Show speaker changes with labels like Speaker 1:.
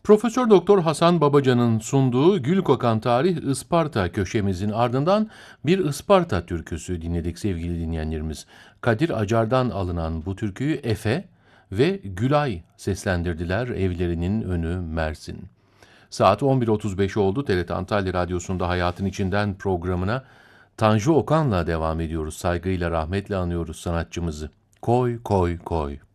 Speaker 1: Profesör Doktor Hasan Babacan'ın sunduğu Gül Kokan Tarih Isparta köşemizin ardından bir Isparta türküsü dinledik sevgili dinleyenlerimiz. Kadir Acar'dan alınan bu türküyü Efe ve Gülay seslendirdiler, evlerinin önü Mersin. Saat 11.35 oldu. TRT Antalya Radyosu'nda Hayatın İçinden programına Tanju Okan'la devam ediyoruz. Saygıyla, rahmetle anıyoruz sanatçımızı. Koy, koy, koy.